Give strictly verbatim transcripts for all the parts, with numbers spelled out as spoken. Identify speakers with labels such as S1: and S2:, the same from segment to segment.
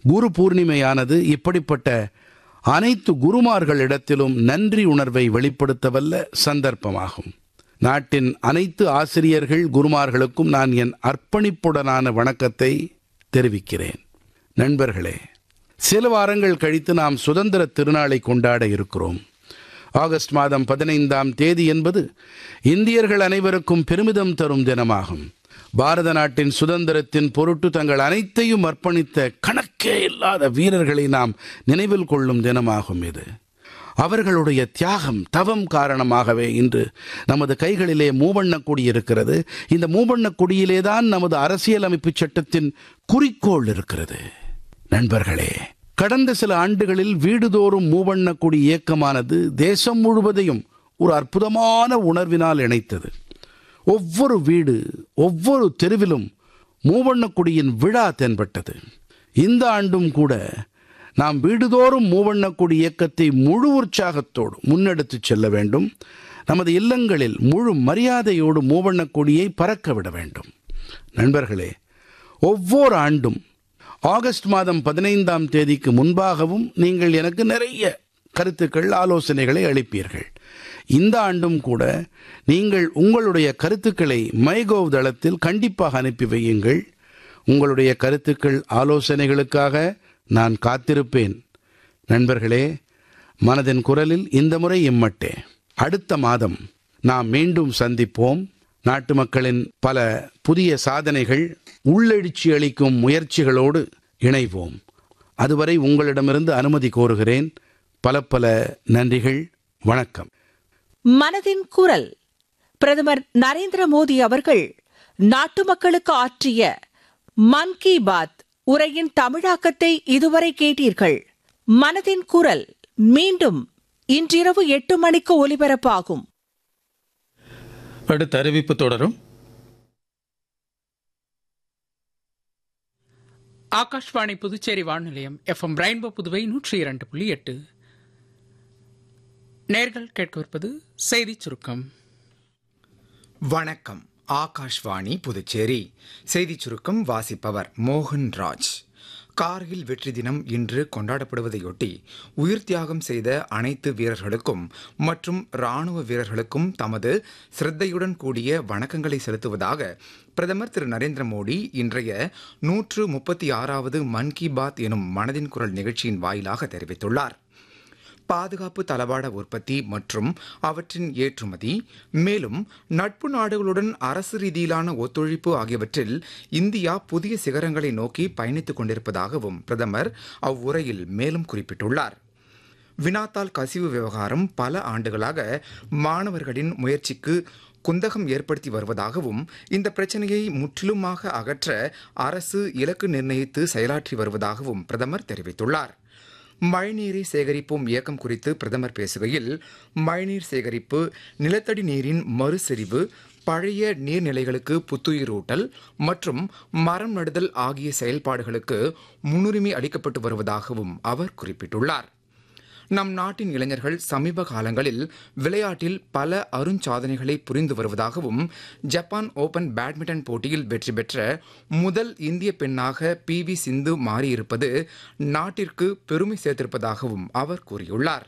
S1: குரு பூர்ணிமையானது இப்படிப்பட்ட அனைத்து குருமார்களிடத்திலும் நன்றி உணர்வை வெளிப்படுத்தவல்ல சந்தர்ப்பமாகும். நாட்டின் அனைத்து ஆசிரியர்கள் குருமார்களுக்கும் நான் என் அர்ப்பணிப்புடனான வணக்கத்தை தெரிவிக்கிறேன். நண்பர்களே, சில வாரங்கள் கழித்து நாம் சுதந்திர திருநாளை கொண்டாட இருக்கிறோம். ஆகஸ்ட் மாதம் பதினைந்தாம் தேதி என்பது இந்தியர்கள் அனைவருக்கும் பெருமிதம் தரும் தினமாகும். பாரத நாட்டின் சுதந்திரத்தின் பொருட்டு தங்கள் அனைத்தையும் அர்ப்பணித்த கணக்கே இல்லாத வீரர்களை நாம் நினைவில் கொள்ளும் தினமாகும் இது. அவர்களுடைய தியாகம், தவம் காரணமாகவே இன்று நமது கைகளிலே மூவண்ணக் கொடி இருக்கிறது. இந்த மூவண்ணக் கொடியிலேதான் நமது அரசியலமைப்பு சட்டத்தின் குறிக்கோள் இருக்கிறது. நண்பர்களே, கடந்த சில ஆண்டுகளில் வீடுதோறும் மூவண்ணக் கொடி இயக்கமானது தேசம் முழுவதையும் ஒரு அற்புதமான உணர்வினால் இணைத்தது. ஒவ்வொரு வீடு, ஒவ்வொரு தெருவிலும் மூவண்ணக் கொடியின் விழா தென்பட்டது. இந்த ஆண்டும் கூட நாம் வீடுதோறும் மூவண்ணக் கொடி இயக்கத்தை முழு உற்சாகத்தோடு முன்னெடுத்துச் செல்ல வேண்டும். நமது இல்லங்களில் முழு மரியாதையோடு மூவண்ணக் கொடியை பறக்க விட வேண்டும். நண்பர்களே, ஒவ்வொரு ஆண்டும் ஆகஸ்ட் மாதம் பதினைந்தாம் தேதிக்கு முன்பாகவும் நீங்கள் எனக்கு நிறைய கருத்துக்கள், ஆலோசனைகளை அளிப்பீர்கள். இந்த ஆண்டும் கூட நீங்கள் உங்களுடைய கருத்துக்களை மைகோவ் தளத்தில் கண்டிப்பாக அனுப்பி வையுங்கள். உங்களுடைய கருத்துக்கள், ஆலோசனைகளுக்காக நான் காத்திருப்பேன். நண்பர்களே, மனதின் குரலில் இந்த முறை இம்மட்டே. அடுத்த மாதம் நாம் மீண்டும் சந்திப்போம். நாட்டு மக்களின் பல புதிய சாதனைகள், உள்ளெழுச்சி அளிக்கும் முயற்சிகளோடு இணைவோம். அதுவரை உங்களிடமிருந்து அனுமதி கோருகிறேன். பல பல நன்றிகள். வணக்கம்.
S2: மனதின் குரல். பிரதமர் நரேந்திர மோடி அவர்கள் நாட்டு மக்களுக்கு ஆற்றிய மன் கி பாத் உரையின் தமிழாக்கத்தை இதுவரை கேட்டீர்கள். மனதின் குரல் மீண்டும் இன்றிரவு எட்டு மணிக்கு ஒலிபரப்பாகும்.
S3: அடுத்த அறிவிப்பு தொடரும்.
S4: ஆகாஷ்வாணி புதுச்சேரி வானொலியம் எஃப்எம் ரெயின்போ புதுவை நூற்றி இரண்டு புள்ளி எட்டு. நேர்கள் கேட்கவிருப்பது செய்திச் சுருக்கம்.
S5: வணக்கம். ஆகாஷ்வாணி புதுச்சேரி செய்திச் சுருக்கம் வாசிப்பவர் மோகன்ராஜ். கார்கில் வெற்றி தினம் இன்று கொண்டாடப்படுவதையொட்டி உயிர் தியாகம் செய்த அனைத்து வீரர்களுக்கும் மற்றும் ராணுவ வீரர்களுக்கும் தமது சிரத்தையுடன் கூடிய வணக்கங்களை செலுத்துவதாக பிரதமர் திரு நரேந்திர மோடி இன்றைய நூற்று முப்பத்தி ஆறாவது மன் கி பாத் எனும் மனதின் குரல் நிகழ்ச்சியின் வாயிலாக தெரிவித்துள்ளார். பாதுகாப்பு தளவாட உற்பத்தி மற்றும் அவற்றின் ஏற்றுமதி, மேலும் நட்பு நாடுகளுடன் அரசு ரீதியிலான ஒத்துழைப்பு ஆகியவற்றில் இந்தியா புதிய சிகரங்களை நோக்கி பயணித்துக் கொண்டிருப்பதாகவும் பிரதமர் அவ்வுரையில் மேலும் குறிப்பிட்டுள்ளார். வினாத்தாள் கசிவு விவகாரம் பல ஆண்டுகளாக மாணவர்களின் முயற்சிக்கு குந்தகம் ஏற்படுத்தி வருவதாகவும் இந்த பிரச்சனையை முற்றிலுமாக அகற்ற அரசு இலக்கு நிர்ணயித்து செயலாற்றி வருவதாகவும் பிரதமர் தெரிவித்துள்ளார். மழைநீரை சேகரிப்போம் இயக்கம் குறித்து பிரதமர் பேசுகையில், மழைநீர் சேகரிப்பு, நிலத்தடி நீரின் மறுசெறிவு, பழைய நீர்நிலைகளுக்கு புத்துயிரூட்டல் மற்றும் மரம் நடுதல் ஆகிய செயல்பாடுகளுக்கு முன்னுரிமை அளிக்கப்பட்டு வருவதாகவும் அவர் குறிப்பிட்டுள்ளார். நம் நாட்டின் இளைஞர்கள் சமீப காலங்களில் விளையாட்டில் பல அருஞ்சாதனைகளை புரிந்து வருவதாகவும், ஜப்பான் ஓபன் பேட்மிண்டன் போட்டியில் வெற்றி பெற்ற முதல் இந்திய பெண்ணாக பி வி சிந்து மாறியிருப்பது நாட்டிற்கு பெருமை சேர்த்திருப்பதாகவும் அவர் கூறியுள்ளார்.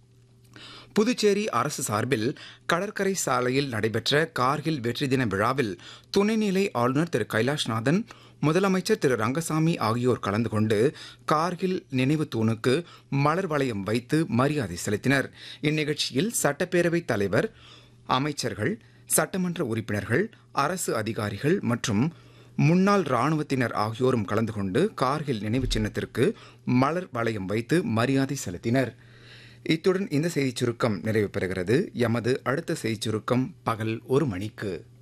S5: புதுச்சேரி அரசு சார்பில் கடற்கரை சாலையில் நடைபெற்ற கார்கில் வெற்றி தின விழாவில் துணைநிலை ஆளுநர் திரு கைலாஷ்நாதன், முதலமைச்சர் திரு ரங்கசாமி ஆகியோர் கலந்து கொண்டு கார்கில் நினைவு தூணுக்கு மலர் வளையம் வைத்து மரியாதை செலுத்தினர். இந்நிகழ்ச்சியில் சட்டப்பேரவைத் தலைவர், அமைச்சர்கள், சட்டமன்ற உறுப்பினர்கள், அரசு அதிகாரிகள் மற்றும் முன்னாள் இராணுவத்தினர் ஆகியோரும் கலந்து கொண்டு கார்கில் நினைவு சின்னத்திற்கு மலர் வளையம் வைத்து மரியாதை செலுத்தினர். இத்துடன் இந்த செய்திச் சுருக்கம் நிறைவு பெறுகிறது. எமது அடுத்த செய்திச் சுருக்கம் பகல் ஒரு மணிக்கு.